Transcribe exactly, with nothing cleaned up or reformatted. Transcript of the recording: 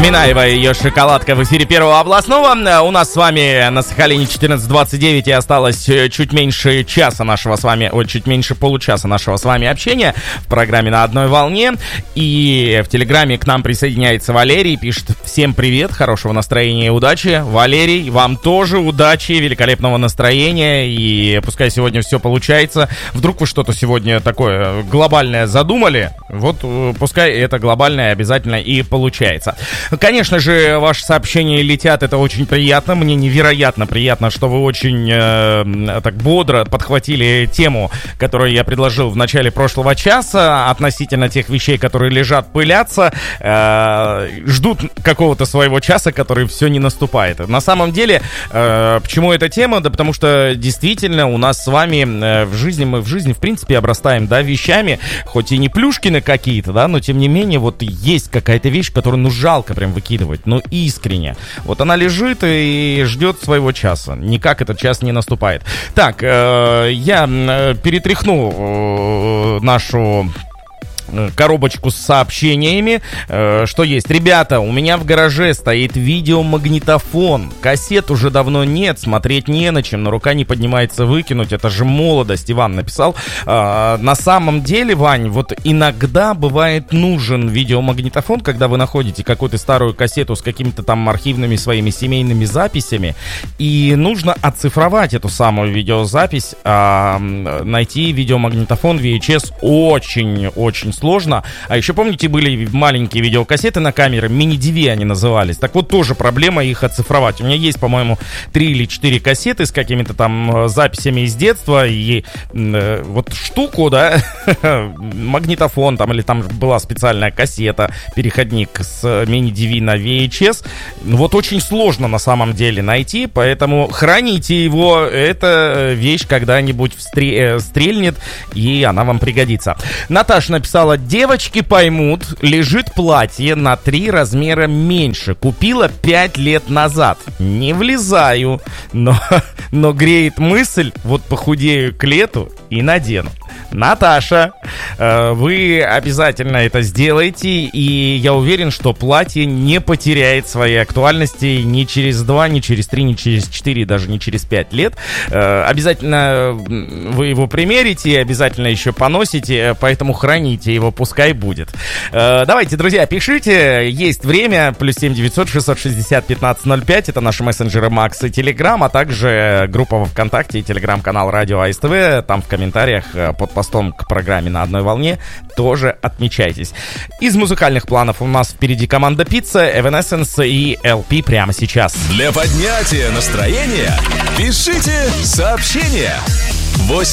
Минаева и ее шоколадка в эфире Первого областного. У нас с вами на Сахалине четырнадцать двадцать девять и осталось чуть меньше часа нашего с вами, ой, чуть меньше получаса нашего с вами общения в программе «На одной волне». И в Телеграме к нам присоединяется Валерий, пишет: всем привет, хорошего настроения и удачи. Валерий, вам тоже удачи, великолепного настроения, и пускай сегодня все получается. Вдруг вы что-то сегодня такое глобальное задумали, вот пускай это глобальное обязательно и получается. Конечно же, ваши сообщения летят, это очень приятно. Мне невероятно приятно, что вы очень э, так бодро подхватили тему, которую я предложил в начале прошлого часа, относительно тех вещей, которые лежат, пылятся, э, ждут какого-то своего часа, который все не наступает. На самом деле, э, почему эта тема? Да потому что действительно у нас с вами э, в жизни, мы в жизни в принципе обрастаем, да, вещами, хоть и не плюшкины какие-то, да, но тем не менее вот есть какая-то вещь, которую ну жалко прям выкидывать, но искренне. Вот она лежит и ждет своего часа. Никак этот час не наступает. Так, э, я перетряхну э, нашу коробочку с сообщениями, э, что есть. Ребята, у меня в гараже стоит видеомагнитофон. Кассет уже давно нет, смотреть не на чем, но рука не поднимается выкинуть. Это же молодость, Иван написал. Э, на самом деле, Вань, вот иногда бывает нужен видеомагнитофон, когда вы находите какую-то старую кассету с какими-то там архивными своими семейными записями, и нужно оцифровать эту самую видеозапись. Э, найти видеомагнитофон ви эйч эс очень-очень сложно. А еще, помните, были маленькие видеокассеты на камеры, мини-ди ви они назывались. Так вот, тоже проблема их оцифровать. У меня есть, по-моему, три или четыре кассеты с какими-то там записями из детства. И э, вот штуку, да, магнитофон там, или там была специальная кассета, переходник с мини-ди ви на ви эйч эс. Вот очень сложно на самом деле найти, поэтому храните его. Это вещь когда-нибудь встре- стрельнет, и она вам пригодится. Наташа написала: девочки поймут, лежит платье на три размера меньше. Купила пять лет назад. Не влезаю, но, но греет мысль, вот похудею к лету и надену. Наташа, вы обязательно это сделаете, и я уверен, что платье не потеряет своей актуальности ни через два, ни через три, ни через четыре, даже не через пять лет. Обязательно вы его примерите, обязательно еще поносите, поэтому храните его, пускай будет. Давайте, друзья, пишите, есть время, плюс семь девятьсот шестьсот шестьдесят пятнадцать ноль пять, это наши мессенджеры Макс и Телеграм, а также группа во ВКонтакте и Телеграм-канал Радио АСТВ, там в комментариях под постом к программе «На одной волне» тоже отмечайтесь. Из музыкальных планов у нас впереди команда Pizza, Evanescence и эл пи прямо сейчас. Для поднятия настроения пишите сообщения восемь